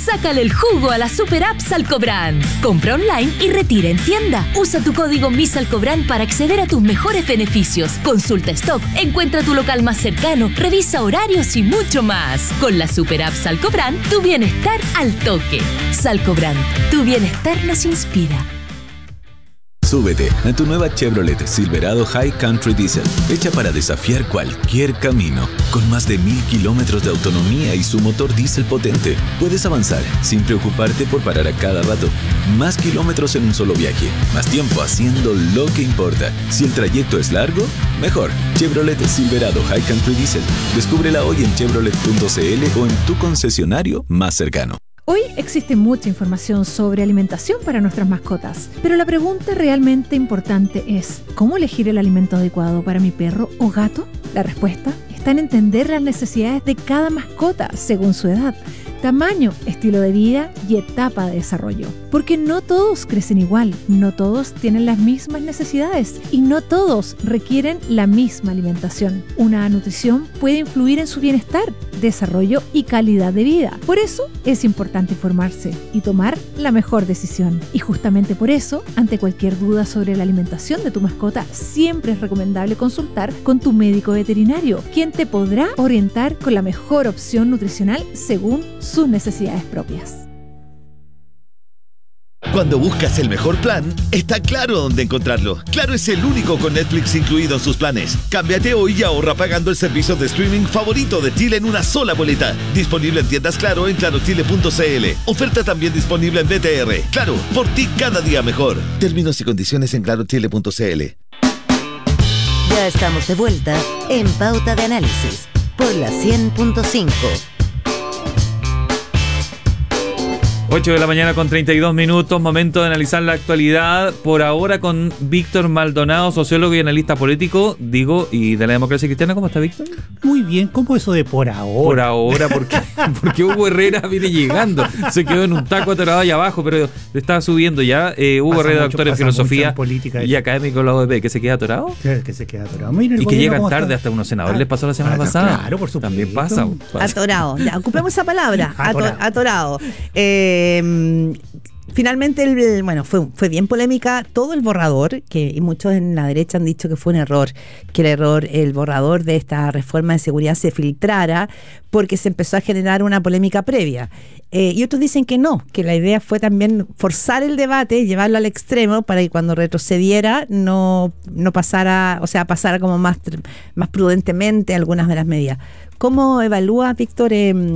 Sácale el jugo a la super app Salcobrand. Compra online y retira en tienda. Usa tu código MISALCOBRAND para acceder a tus mejores beneficios. Consulta stock, encuentra tu local más cercano, revisa horarios y mucho más. Con la super app Salcobrand, tu bienestar al toque. Salcobrand, tu bienestar nos inspira. Súbete a tu nueva Chevrolet Silverado High Country Diesel, hecha para desafiar cualquier camino. Con más de 1000 kilómetros de autonomía y su motor diésel potente, puedes avanzar sin preocuparte por parar a cada rato. Más kilómetros en un solo viaje, más tiempo haciendo lo que importa. Si el trayecto es largo, mejor. Chevrolet Silverado High Country Diesel. Descúbrela hoy en chevrolet.cl o en tu concesionario más cercano. Hoy existe mucha información sobre alimentación para nuestras mascotas, pero la pregunta realmente importante es: ¿cómo elegir el alimento adecuado para mi perro o gato? La respuesta está en entender las necesidades de cada mascota según su edad, tamaño, estilo de vida y etapa de desarrollo. Porque no todos crecen igual, no todos tienen las mismas necesidades y no todos requieren la misma alimentación. Una nutrición puede influir en su bienestar, desarrollo y calidad de vida. Por eso es importante informarse y tomar la mejor decisión. Y justamente por eso, ante cualquier duda sobre la alimentación de tu mascota, siempre es recomendable consultar con tu médico veterinario, quien te podrá orientar con la mejor opción nutricional según sus necesidades propias. Cuando buscas el mejor plan, está Claro dónde encontrarlo. Claro es el único con Netflix incluido en sus planes. Cámbiate hoy y ahorra pagando el servicio de streaming favorito de Chile en una sola boleta. Disponible en tiendas Claro en clarochile.cl. Oferta también disponible en BTR. Claro, por ti cada día mejor. Términos y condiciones en clarochile.cl. Ya estamos de vuelta en Pauta de Análisis por la 100.5. 8 de la mañana con 32 minutos, momento de analizar la actualidad, por ahora con Víctor Maldonado, sociólogo y analista político, y de la democracia cristiana. ¿Cómo está, Víctor? Muy bien, ¿cómo eso de por ahora? Por ahora, porque Hugo Herrera viene llegando, se quedó en un taco atorado allá abajo, pero está subiendo ya. Hugo Herrera, doctor en filosofía y académico de la UDP, ¿que se queda atorado? Que se queda atorado. Mira, y que llegan tarde hasta unos senadores, les pasó la semana pasada. Claro, por supuesto. También pasa. Atorado, ya, ocupemos esa palabra, atorado. Finalmente, fue bien polémica todo el borrador, y muchos en la derecha han dicho que fue un error, el borrador de esta reforma de seguridad se filtrara porque se empezó a generar una polémica previa. Y otros dicen que no, que la idea fue también forzar el debate, llevarlo al extremo para que cuando retrocediera no pasara, o sea, pasara como más prudentemente algunas de las medidas. ¿Cómo evalúa, Víctor,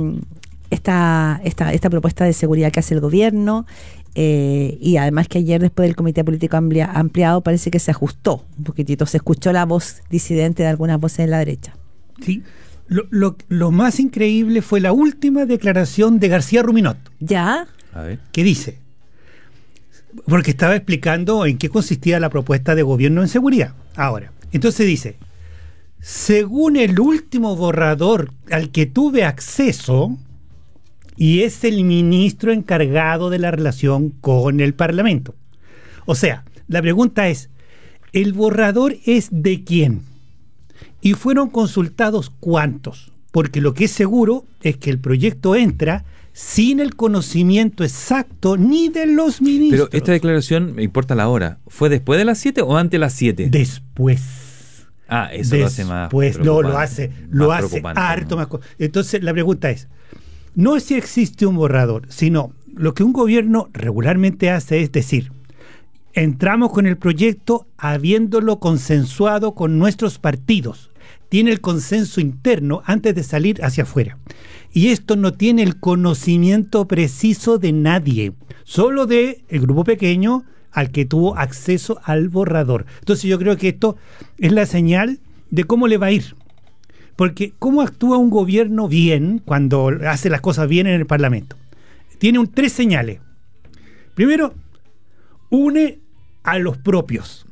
esta propuesta de seguridad que hace el gobierno? Y además que ayer, después del Comité Político Ampliado, parece que se ajustó un poquitito, se escuchó la voz disidente de algunas voces en la derecha. Sí, lo más increíble fue la última declaración de García Ruminot. ¿Ya? A ver. ¿Qué dice? Porque estaba explicando en qué consistía la propuesta de gobierno en seguridad. Ahora, entonces dice: según el último borrador al que tuve acceso, y es el ministro encargado de la relación con el Parlamento. O sea, la pregunta es: ¿el borrador es de quién? ¿Y fueron consultados cuántos? Porque lo que es seguro es que el proyecto entra sin el conocimiento exacto ni de los ministros. Pero esta declaración, me importa la hora, ¿fue después de las 7 o antes de las 7? Después. Eso lo hace más preocupante. No, lo hace harto más. Entonces la pregunta es: no si existe un borrador, sino lo que un gobierno regularmente hace es decir: entramos con el proyecto habiéndolo consensuado con nuestros partidos. Tiene el consenso interno antes de salir hacia afuera. Y esto no tiene el conocimiento preciso de nadie, solo de el grupo pequeño al que tuvo acceso al borrador. Entonces yo creo que esto es la señal de cómo le va a ir. Porque ¿cómo actúa un gobierno bien cuando hace las cosas bien en el Parlamento? Tiene 3 señales. Primero, une a los propios,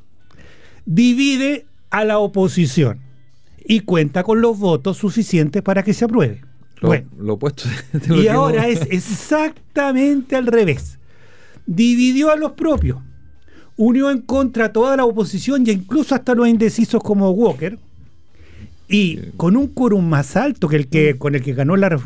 divide a la oposición y cuenta con los votos suficientes para que se apruebe. Lo opuesto. Y ahora es exactamente al revés. Dividió a los propios, unió en contra a toda la oposición y incluso hasta los indecisos como Walker, y con un quórum más alto que con el que ganó la